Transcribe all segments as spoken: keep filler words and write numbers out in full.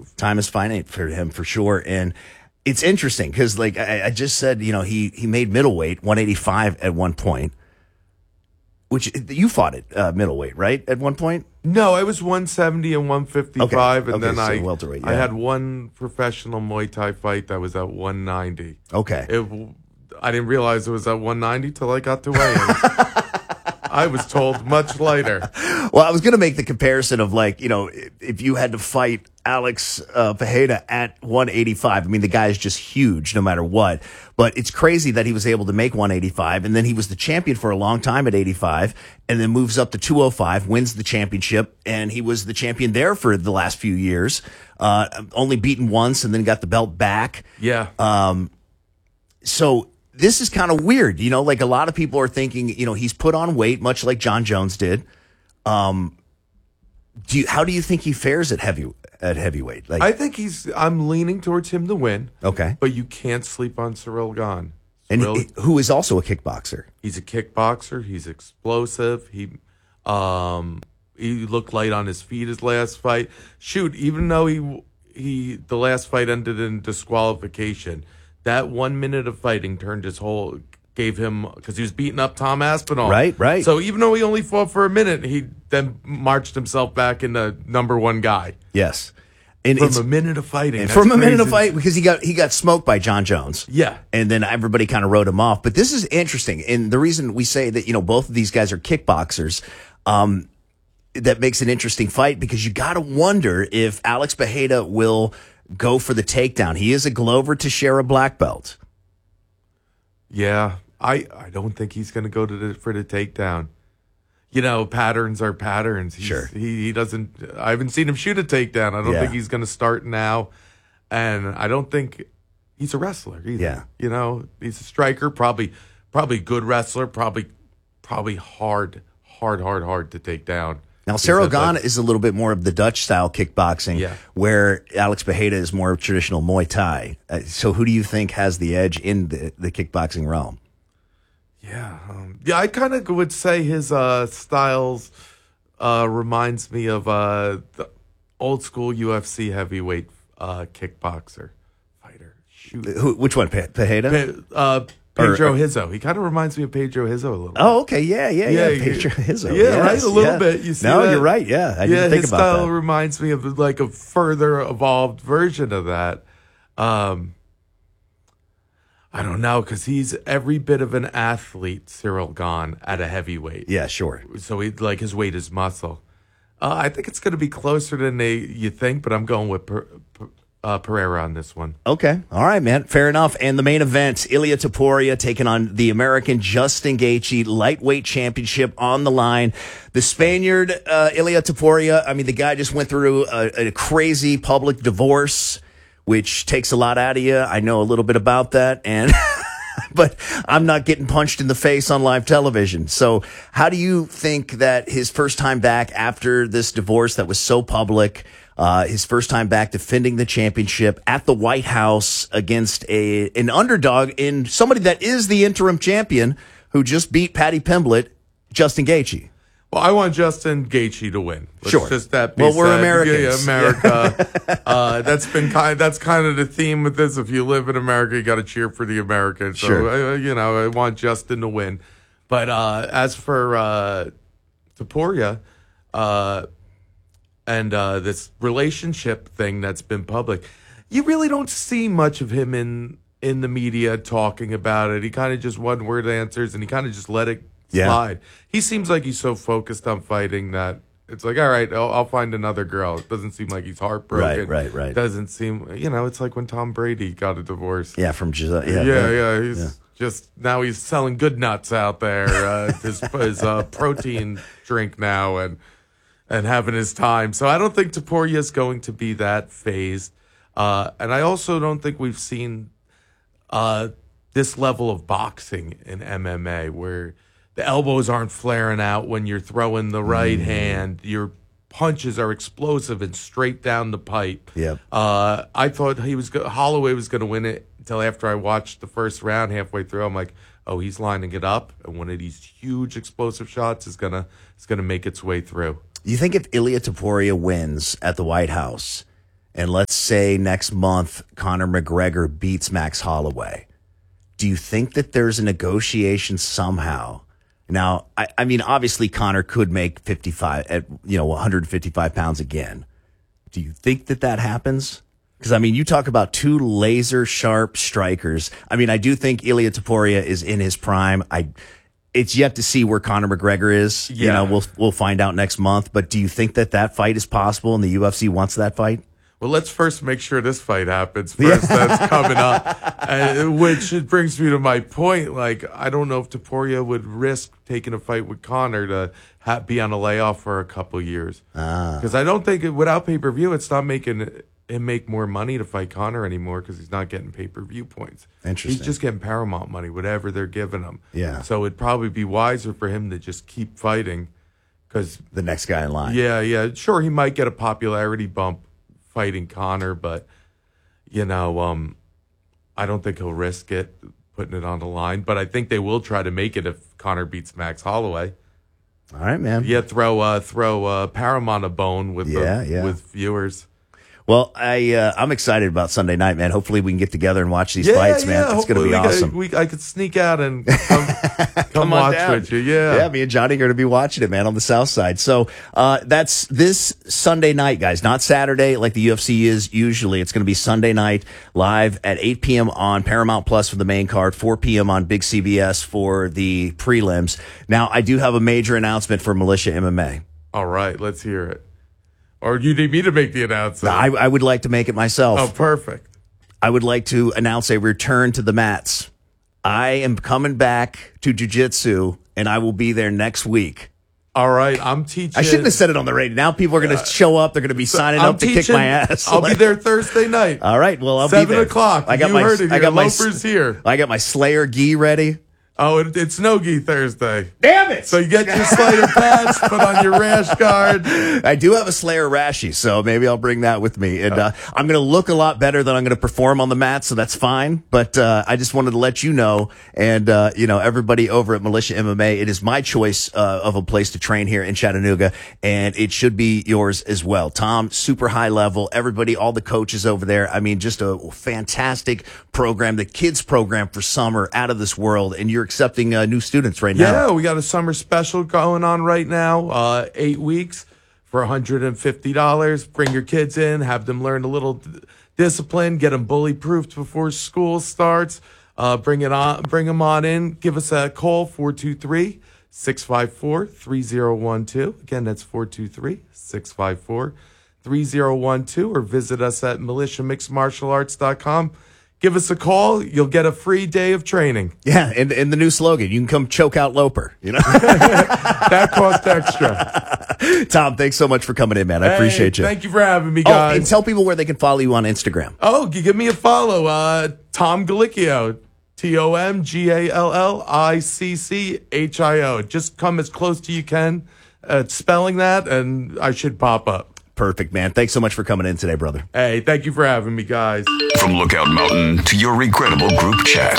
Time is finite for him for sure. And it's interesting because, like I, I just said, you know, he he made middleweight one eighty-five at one point, which you fought at uh, middleweight, right? At one point. No, I was one seventy and one fifty-five, okay. and okay, then so I welterweight, yeah. I had one professional Muay Thai fight that was at one ninety. Okay. It, I didn't realize it was at one ninety till I got to weigh-ins. I was told much later. Well, I was going to make the comparison of, like, you know, if you had to fight Alex uh, Pereira at one eighty-five. I mean, the guy is just huge no matter what. But it's crazy that he was able to make one eighty-five, and then he was the champion for a long time at eighty-five, and then moves up to two oh five, wins the championship, and he was the champion there for the last few years. Uh, only beaten once, and then got the belt back. Yeah. Um. So this is kind of weird, you know. Like, a lot of people are thinking, you know, he's put on weight, much like John Jones did. Um. Do you, how do you think he fares at heavy at heavyweight? Like, I think he's. I'm leaning towards him to win. Okay, but you can't sleep on Cyril Gane. And Cyril, he, who is also a kickboxer. He's a kickboxer. He's explosive. He, um, he looked light on his feet his last fight. Shoot, even though he he the last fight ended in disqualification, that one minute of fighting turned his whole. Gave him, because he was beating up Tom Aspinall. Right, right. So even though he only fought for a minute, he then marched himself back into number one guy. Yes. And from a minute of fighting. And from a minute of fight, because he got he got smoked by John Jones. Yeah. And then everybody kind of wrote him off. But this is interesting. And the reason we say that, you know, both of these guys are kickboxers, um, that makes an interesting fight, because you got to wonder if Alex Pereira will go for the takedown. He is a Glover Teixeira black belt. Yeah. I, I don't think he's going to go to the, for the takedown. You know, patterns are patterns. He's, sure. He, he doesn't, I haven't seen him shoot a takedown. I don't yeah. think he's going to start now. And I don't think he's a wrestler either. Yeah. You know, he's a striker, probably, probably good wrestler, probably, probably hard, hard, hard, hard to take down. Now, Cyril Gane is a little bit more of the Dutch style kickboxing, yeah. where Alex Pereira is more traditional Muay Thai. Uh, so who do you think has the edge in the, the kickboxing realm? Yeah, um, yeah, I kind of would say his uh, styles uh, reminds me of uh, the old school U F C heavyweight uh, kickboxer fighter. Shoot, Who, which one, Pe- Pereira? Pe- uh, Pedro or, Hizzo. He kind of reminds me of Pedro Hizzo a little bit. Oh, okay, yeah, yeah, yeah. yeah Pedro Hizzo. Yeah, yes, right, a little yeah. bit. You see no, that? You're right. Yeah, I yeah, didn't think his about style that. reminds me of like a further evolved version of that. Um, I don't know, because he's every bit of an athlete, Cyril Gane, at a heavyweight. Yeah, sure. So he like his weight is muscle. Uh, I think it's going to be closer than they you think, but I'm going with per, per, uh, Pereira on this one. Okay, all right, man, fair enough. And the main event: Ilia Topuria taking on the American Justin Gaethje, lightweight championship on the line. The Spaniard uh, Ilia Topuria. I mean, the guy just went through a, a crazy public divorce, which takes a lot out of you. I know a little bit about that, and but I'm not getting punched in the face on live television. So how do you think that his first time back after this divorce that was so public, uh, his first time back defending the championship at the White House against a an underdog in somebody that is the interim champion who just beat Paddy Pimblett, Justin Gaethje? Well, I want Justin Gaethje to win. Let's sure. Just that be well, we're said. Americans. Yeah, America. uh, that's been kind. That's kind of the theme with this. If you live in America, you got to cheer for the Americans. So, sure. uh, you know, I want Justin to win. But uh, as for uh, Topuria uh, and uh, this relationship thing that's been public, you really don't see much of him in in the media talking about it. He kind of just one word answers, and he kind of just let it. Yeah. Slide. He seems like he's so focused on fighting that it's like, all right, I'll, I'll find another girl. It doesn't seem like he's heartbroken. Right, right, right. Doesn't seem, you know, it's like when Tom Brady got a divorce. Yeah, from Giselle. Yeah, yeah, yeah. He's yeah. just now he's selling good nuts out there. Uh, his his uh, protein drink now and and having his time. So I don't think Topuria is going to be that phased. Uh, and I also don't think we've seen uh, this level of boxing in M M A where the elbows aren't flaring out when you're throwing the right mm. hand. Your punches are explosive and straight down the pipe. Yep. Uh, I thought he was go- Holloway was going to win it until after I watched the first round. Halfway through, I'm like, oh, he's lining it up, and one of these huge explosive shots is gonna is gonna make its way through. You think if Ilia Topuria wins at the White House and let's say next month Conor McGregor beats Max Holloway, do you think that there's a negotiation somehow? Now, I, I mean, obviously Conor could make fifty-five at, you know, one hundred fifty-five pounds again. Do you think that that happens? Because, I mean, you talk about two laser sharp strikers. I mean, I do think Ilia Topuria is in his prime. I, it's yet to see where Conor McGregor is. Yeah. You know, we'll, we'll find out next month. But do you think that that fight is possible and the U F C wants that fight? Well, let's first make sure this fight happens first. Yeah. That's coming up, uh, which it brings me to my point. Like, I don't know if Topuria would risk taking a fight with Conor to ha- be on a layoff for a couple years. Because ah. I don't think it, without pay-per-view, it's not making him make more money to fight Conor anymore because he's not getting pay-per-view points. Interesting. He's just getting Paramount money, whatever they're giving him. Yeah. So it'd probably be wiser for him to just keep fighting. Because the next guy in line. Yeah, yeah. Sure, he might get a popularity bump fighting Conor, but, you know, um, I don't think he'll risk it, putting it on the line. But I think they will try to make it if Conor beats Max Holloway. All right, man. Yeah, throw uh, throw uh, Paramount a bone with yeah, the, yeah. with viewers. Well, I uh, I'm excited about Sunday night, man. Hopefully we can get together and watch these yeah, fights, man. Yeah, It's going to be we awesome. Could, we, I could sneak out and come, come, come watch down. with you. Yeah, yeah. Me and Johnny are going to be watching it, man, on the South Side. So uh, that's this Sunday night, guys. Not Saturday like the U F C is usually. It's going to be Sunday night live at eight p.m. on Paramount Plus for the main card, four p.m. on Big C B S for the prelims. Now, I do have a major announcement for Militia M M A. All right, let's hear it. Or you need me to make the announcement? I, I would like to make it myself. Oh, perfect. I would like to announce a return to the mats. I am coming back to jiu-jitsu, and I will be there next week. All right, I'm teaching. I shouldn't have said it on the radio. Now people are going to uh, show up. They're going to be signing I'm up to teaching, kick my ass. I'll be there Thursday night. All right, well, I'll Seven be there. o'clock. I got you my, heard it I got my, my Loafers here. I got my Slayer gi ready. Oh, it, it's no-gi Thursday. Damn it! So you get your Slayer patch, put on your rash guard. I do have a Slayer rashie, so maybe I'll bring that with me. And uh, I'm going to look a lot better than I'm going to perform on the mat, so that's fine. But uh, I just wanted to let you know, and uh, you know, everybody over at Militia M M A, it is my choice uh, of a place to train here in Chattanooga, and it should be yours as well. Tom, super high level. Everybody, all the coaches over there. I mean, just a fantastic program. The kids program for summer, out of this world, and you're accepting uh, new students right now. Yeah, we got a summer special going on right now, uh, eight weeks for one hundred fifty dollars. Bring your kids in, have them learn a little d- discipline, get them bully-proofed before school starts. Uh, bring it on, bring them on in. Give us a call, four two three, six five four, three zero one two. Again, that's four two three, six five four, three zero one two, or visit us at militia mixed martial arts dot com. Give us a call. You'll get a free day of training. Yeah, and, and the new slogan, you can come choke out Loper. You know, that costs extra. Tom, thanks so much for coming in, man. I hey, appreciate you. Thank you for having me, guys. Oh, and tell people where they can follow you on Instagram. Oh, give me a follow. Uh, Tom Galicchio. T O M G A L L I C C H I O. Just come as close to you can at spelling that, and I should pop up. Perfect, man. Thanks so much for coming in today, brother. Hey, thank you for having me, guys. From Lookout Mountain to your regrettable group chat.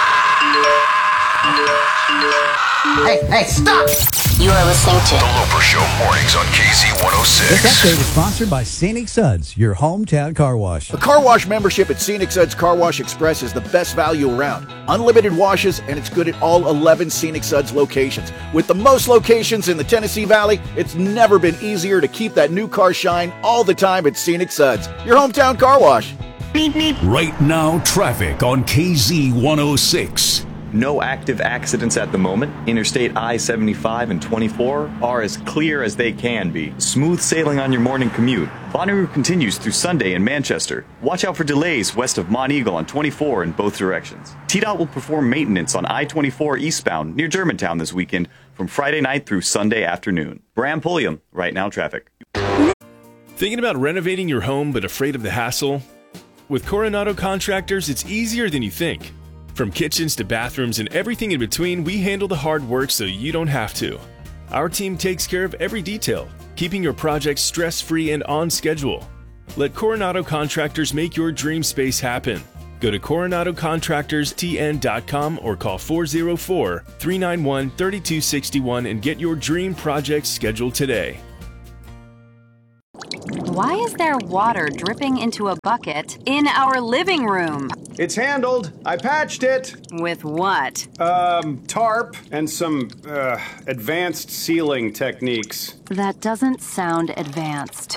Hey, hey, stop! You are listening to The Loper Show mornings on K Z one oh six. This update is sponsored by Scenic Suds, your hometown car wash. A car wash membership at Scenic Suds Car Wash Express is the best value around. Unlimited washes, and it's good at all eleven Scenic Suds locations. With the most locations in the Tennessee Valley, it's never been easier to keep that new car shine all the time at Scenic Suds, your hometown car wash. Beep, beep. Right now, traffic on K Z one oh six. No active accidents at the moment. Interstate I seventy-five and twenty-four are as clear as they can be. Smooth sailing on your morning commute. Bonnaroo continues through Sunday in Manchester. Watch out for delays west of Mont Eagle on twenty-four in both directions. T DOT will perform maintenance on I twenty-four eastbound near Germantown this weekend from Friday night through Sunday afternoon. Bram Pulliam, Right Now Traffic. Thinking about renovating your home but afraid of the hassle? With Coronado Contractors, it's easier than you think. From kitchens to bathrooms and everything in between, we handle the hard work so you don't have to. Our team takes care of every detail, keeping your project stress-free and on schedule. Let Coronado Contractors make your dream space happen. Go to coronado contractors t n dot com or call four oh four, three nine one, three two six one and get your dream project scheduled today. Why is there water dripping into a bucket in our living room? It's handled. I patched it. With what? Um, tarp and some, uh, advanced sealing techniques. That doesn't sound advanced.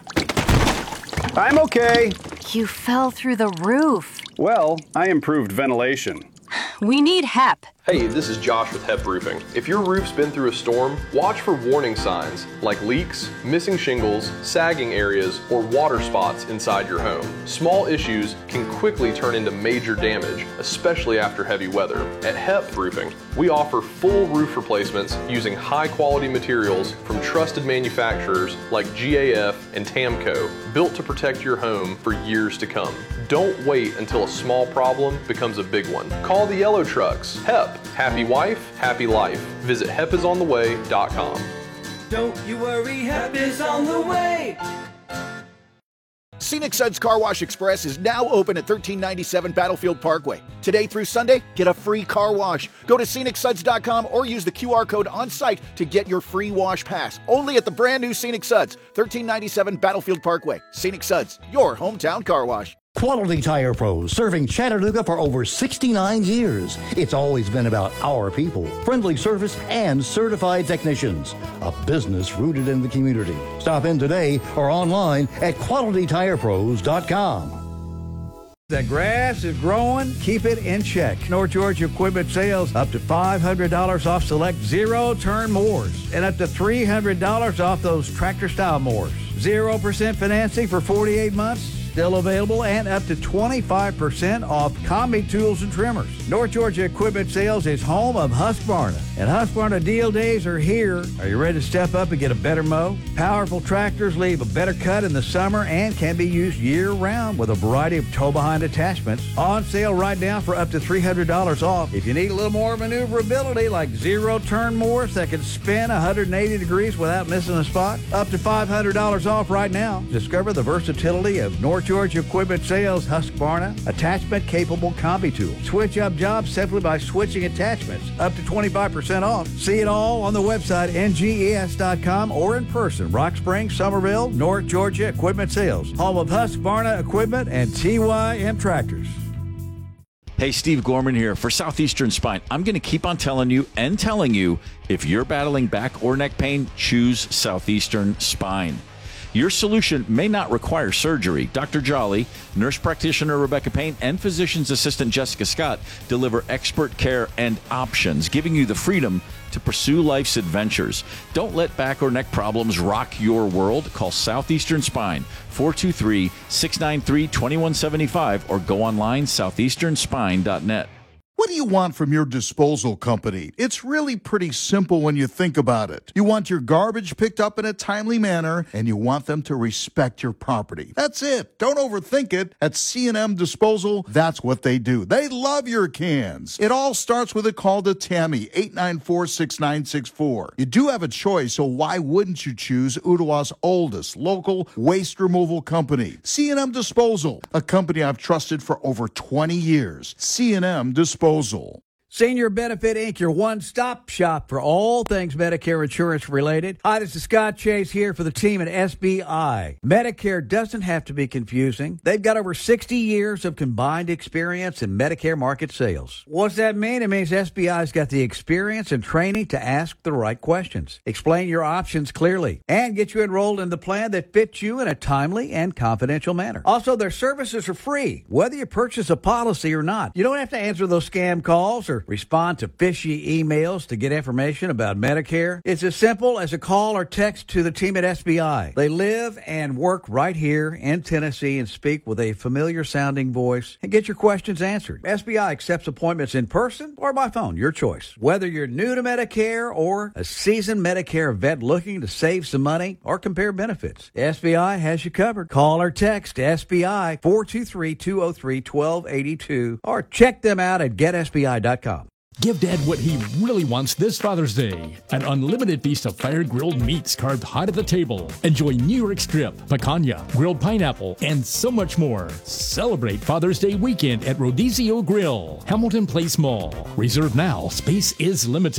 I'm okay. You fell through the roof. Well, I improved ventilation. We need H E P. Hey, this is Josh with H E P Roofing. If your roof's been through a storm, watch for warning signs like leaks, missing shingles, sagging areas, or water spots inside your home. Small issues can quickly turn into major damage, especially after heavy weather. At H E P Roofing, we offer full roof replacements using high-quality materials from trusted manufacturers like G A F and Tamco, built to protect your home for years to come. Don't wait until a small problem becomes a big one. Call the Yellow Trucks. H E P. Happy wife, happy life. Visit H E P is on the way dot com. Don't you worry, H E P is on the way. Scenic Suds Car Wash Express is now open at thirteen ninety-seven Battlefield Parkway. Today through Sunday, get a free car wash. Go to scenic suds dot com or use the Q R code on site to get your free wash pass. Only at the brand new Scenic Suds, thirteen ninety-seven Battlefield Parkway. Scenic Suds, your hometown car wash. Quality Tire Pros, serving Chattanooga for over sixty-nine years. It's always been about our people, friendly service, and certified technicians. A business rooted in the community. Stop in today or online at quality tire pros dot com. The grass is growing, keep it in check. North Georgia Equipment Sales, up to five hundred dollars off select zero-turn mowers and up to three hundred dollars off those tractor-style mowers. zero percent financing for forty-eight months. Still available, and up to twenty-five percent off combi tools and trimmers. North Georgia Equipment Sales is home of Husqvarna, and Husqvarna deal days are here. Are you ready to step up and get a better mow? Powerful tractors leave a better cut in the summer and can be used year-round with a variety of tow-behind attachments. On sale right now for up to three hundred dollars off. If you need a little more maneuverability, like zero-turn mowers that can spin one hundred eighty degrees without missing a spot, up to five hundred dollars off right now. Discover the versatility of North Georgia Equipment Sales Husqvarna attachment-capable combi tool. Switch up jobs simply by switching attachments. Up to twenty-five percent off. See it all on the website N G E S dot com or in person. Rock Springs, Somerville, North Georgia Equipment Sales. Home of Husqvarna Equipment and T Y M Tractors. Hey, Steve Gorman here for Southeastern Spine. I'm going to keep on telling you and telling you, if you're battling back or neck pain, choose Southeastern Spine. Your solution may not require surgery. Doctor Jolly, nurse practitioner Rebecca Payne, and physician's assistant Jessica Scott deliver expert care and options, giving you the freedom to pursue life's adventures. Don't let back or neck problems rock your world. Call Southeastern Spine, four two three, six nine three, two one seven five, or go online, southeastern spine dot net. What do you want from your disposal company? It's really pretty simple when you think about it. You want your garbage picked up in a timely manner, and you want them to respect your property. That's it. Don't overthink it. At C and M Disposal, that's what they do. They love your cans. It all starts with a call to Tammy, eight nine four, six nine six four. You do have a choice, so why wouldn't you choose Ottawa's oldest local waste removal company? C and M Disposal, a company I've trusted for over twenty years. C and M Disposal. Senior Benefit Incorporated, your one-stop shop for all things Medicare insurance related. Hi, this is Scott Chase here for the team at S B I. Medicare doesn't have to be confusing. They've got over sixty years of combined experience in Medicare market sales. What's that mean? It means S B I's got the experience and training to ask the right questions, explain your options clearly, and get you enrolled in the plan that fits you in a timely and confidential manner. Also, their services are free, whether you purchase a policy or not. You don't have to answer those scam calls or respond to fishy emails to get information about Medicare. It's as simple as a call or text to the team at S B I. They live and work right here in Tennessee and speak with a familiar sounding voice and get your questions answered. S B I accepts appointments in person or by phone, your choice. Whether you're new to Medicare or a seasoned Medicare vet looking to save some money or compare benefits, S B I has you covered. Call or text S B I four two three, two oh three, one two eight two or check them out at get S B I dot com. Give Dad what he really wants this Father's Day. An unlimited feast of fire-grilled meats carved hot at the table. Enjoy New York strip, picanha, grilled pineapple, and so much more. Celebrate Father's Day weekend at Rodizio Grill, Hamilton Place Mall. Reserve now. Space is limited.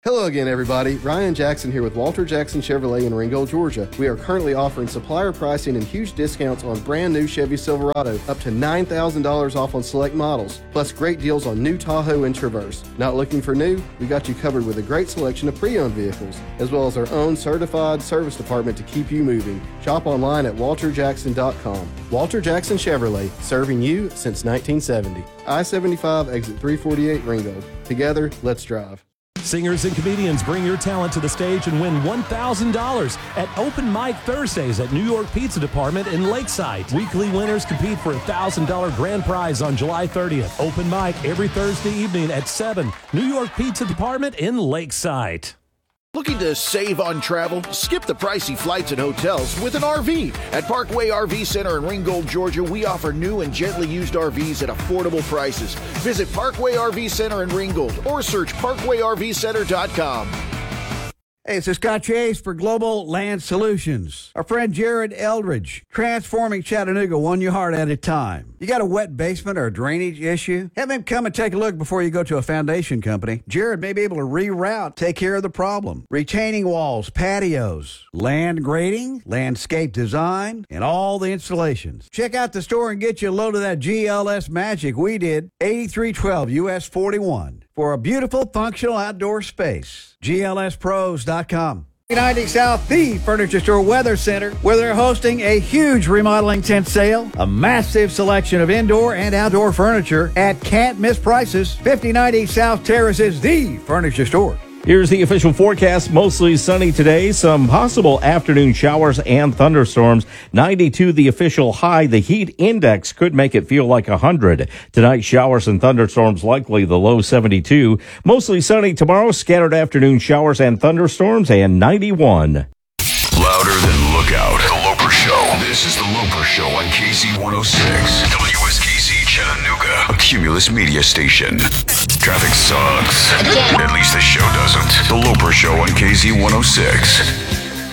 Hello again, everybody. Ryan Jackson here with Walter Jackson Chevrolet in Ringgold, Georgia. We are currently offering supplier pricing and huge discounts on brand new Chevy Silverado, up to nine thousand dollars off on select models, plus great deals on new Tahoe and Traverse. Not looking for new? We got you covered with a great selection of pre-owned vehicles, as well as our own certified service department to keep you moving. Shop online at walter jackson dot com. Walter Jackson Chevrolet, serving you since nineteen seventy. I seventy-five, exit three forty-eight, Ringgold. Together, let's drive. Singers and comedians, bring your talent to the stage and win one thousand dollars at Open Mic Thursdays at New York Pizza Department in Lakeside. Weekly winners compete for a one thousand dollars grand prize on July thirtieth. Open mic every Thursday evening at seven. New York Pizza Department in Lakeside. Looking to save on travel? Skip the pricey flights and hotels with an R V. At Parkway R V Center in Ringgold, Georgia, we offer new and gently used R Vs at affordable prices. Visit Parkway R V Center in Ringgold or search parkway r v center dot com. Hey, it's Scott Chase for Global Land Solutions. Our friend Jared Eldridge, transforming Chattanooga one yard at a time. You got a wet basement or a drainage issue? Have him come and take a look before you go to a foundation company. Jared may be able to reroute, take care of the problem. Retaining walls, patios, land grading, landscape design, and all the installations. Check out the store and get you a load of that G L S magic we did, eighty-three twelve U S forty-one. For a beautiful, functional outdoor space. G L S pros dot com. ninety South, the Furniture Store Weather Center, where they're hosting a huge remodeling tent sale, a massive selection of indoor and outdoor furniture at can't miss prices. fifty ninety South Terrace is the Furniture Store. Here's the official forecast. Mostly sunny today. Some possible afternoon showers and thunderstorms. ninety-two the official high. The heat index could make it feel like one hundred. Tonight, showers and thunderstorms likely. The low seventy-two. Mostly sunny tomorrow. Scattered afternoon showers and thunderstorms and ninety-one. Louder than Lookout. The Loper Show. This is The Loper Show on K Z one oh six. W S K C Chattanooga. A Cumulus media station. Traffic sucks. At least the show doesn't. The Loper Show on K Z one oh six.